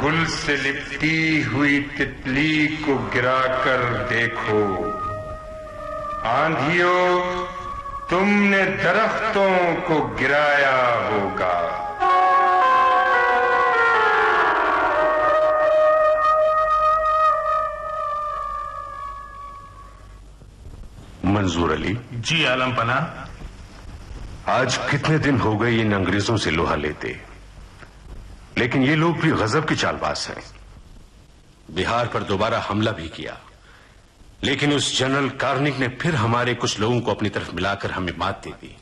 گل سے لپٹی ہوئی تتلی کو گرا کر دیکھو، آندھیوں تم نے درختوں کو گرایا ہوگا۔ منظور علی۔ جی عالم پناہ۔ آج کتنے دن ہو گئے ان انگریزوں سے لوہا لیتے، لیکن یہ لوگ بھی غضب کے چال باز ہیں۔ بہار پر دوبارہ حملہ بھی کیا، لیکن اس جنرل کارنک نے پھر ہمارے کچھ لوگوں کو اپنی طرف ملا کر ہمیں مات دے دی۔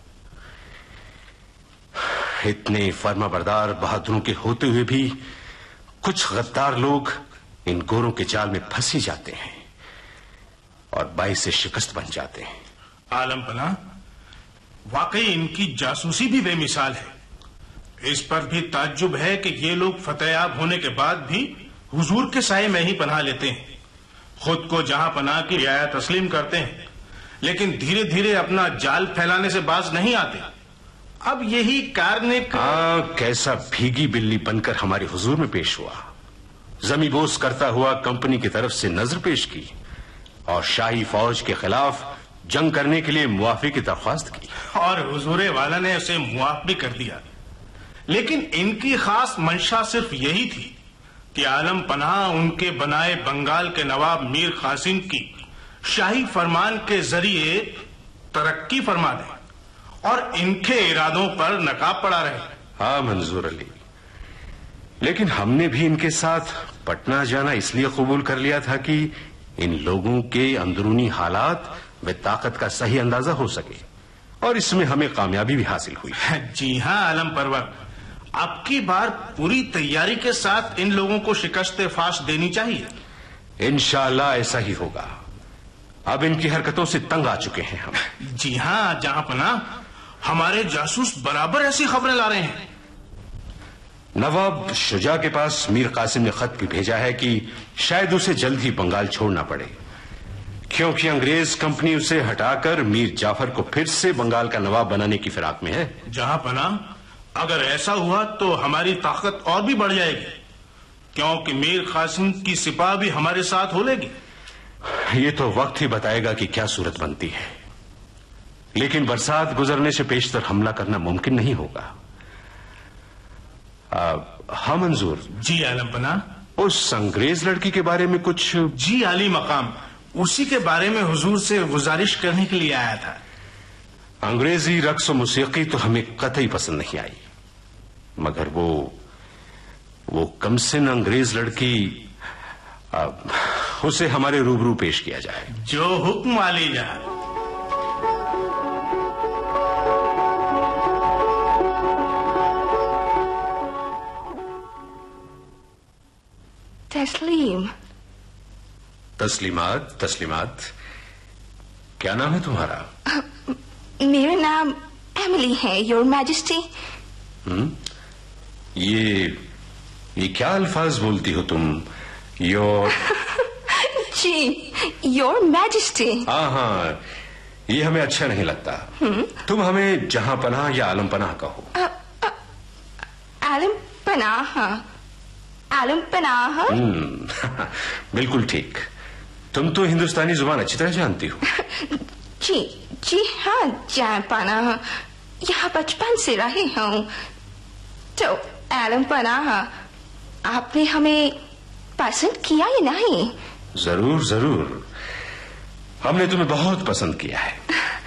اتنے فرما بردار بہادروں کے ہوتے ہوئے بھی کچھ غدار لوگ ان گوروں کے جال میں پھنس ہی جاتے ہیں اور باعث شکست بن جاتے ہیں۔ عالم پناہ، واقعی ان کی جاسوسی بھی بے مثال ہے۔ اس پر بھی تعجب ہے کہ یہ لوگ فتح یاب ہونے کے بعد بھی حضور کے سائے میں ہی پناہ لیتے ہیں، خود کو جہاں پناہ کی رعایت تسلیم کرتے ہیں، لیکن دھیرے دھیرے اپنا جال پھیلانے سے باز نہیں آتے۔ اب یہی کارنک کیسا بھیگی بلی بن کر ہمارے حضور میں پیش ہوا، زمیں بوس کرتا ہوا کمپنی کی طرف سے نظر پیش کی اور شاہی فوج کے خلاف جنگ کرنے کے لیے معافی کی درخواست کی، اور حضور والا نے اسے معاف بھی کر دیا۔ لیکن ان کی خاص منشا صرف یہی تھی کہ عالم پناہ ان کے بنائے بنگال کے نواب میر قاسم کی شاہی فرمان کے ذریعے ترقی فرما دیں اور ان کے ارادوں پر نقاب پڑا رہے۔ ہاں منظور علی، لیکن ہم نے بھی ان کے ساتھ پٹنہ جانا اس لیے قبول کر لیا تھا کہ ان لوگوں کے اندرونی حالات میں طاقت کا صحیح اندازہ ہو سکے، اور اس میں ہمیں کامیابی بھی حاصل ہوئی۔ جی ہاں عالم پرور، اب کی بار پوری تیاری کے ساتھ ان لوگوں کو شکست فاش دینی چاہیے۔ انشاءاللہ ایسا ہی ہوگا۔ اب ان کی حرکتوں سے تنگ آ چکے ہیں ہم۔ جی ہاں جہاں پناہ، ہمارے جاسوس برابر ایسی خبریں لا رہے ہیں۔ نواب شجاع کے پاس میر قاسم نے خط بھی بھیجا ہے کہ شاید اسے جلد ہی بنگال چھوڑنا پڑے، کیونکہ انگریز کمپنی اسے ہٹا کر میر جعفر کو پھر سے بنگال کا نواب بنانے کی فراق میں ہے۔ جہاں پناہ، اگر ایسا ہوا تو ہماری طاقت اور بھی بڑھ جائے گی، کیونکہ میر قاسم کی سپاہ بھی ہمارے ساتھ ہو لے گی۔ یہ تو وقت ہی بتائے گا کہ کیا صورت بنتی ہے، لیکن برسات گزرنے سے پیشتر حملہ کرنا ممکن نہیں ہوگا۔ ہاں منظور جی عالم پناہ۔ اس انگریز لڑکی کے بارے میں کچھ؟ جی عالی مقام، اسی کے بارے میں حضور سے گزارش کرنے کے لیے آیا تھا۔ انگریزی رقص و موسیقی تو ہمیں قطعی پسند نہیں آئی، مگر وہ کم سن انگریز لڑکی، اسے ہمارے روبرو پیش کیا جائے۔ جو حکم عالی جہاں۔ تسلیم۔ تسلیمات، کیا نام ہے تمہارا؟ میرا نام ایملی ہے، یور میجسٹی۔ یہ کیا الفاظ بولتی ہو تم؟ Your G, your majesty. ہاں، یہ ہمیں اچھا نہیں لگتا۔ تم ہمیں جہاں پناہ یا عالم پناہ کہو۔ عالم پناہ، عالم پناہ۔ بالکل ٹھیک، تم تو ہندوستانی زبان اچھی طرح جانتی ہو۔ جی ہاں جہاں پناہ، یہاں بچپن سے رہی ہوں۔ تو عالم پناہ، آپ نے ہمیں پسند کیا یا نہیں؟ ضرور، ہم نے تمہیں بہت پسند کیا ہے۔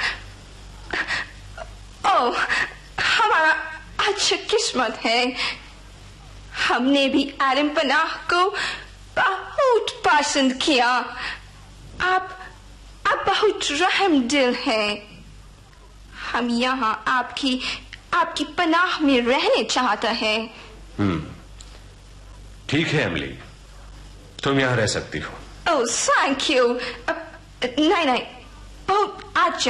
ہمارا اچھا قسمت ہے، ہم نے بھی عالم پناہ کو بہت پسند کیا۔ آپ بہت رحم دل ہیں، ہم یہاں آپ کی پناہ میں رہنے چاہتا ہے۔ ٹھیک ہے ایملی، تم یہاں رہ سکتی ہو۔ Thank you. نہیں، آج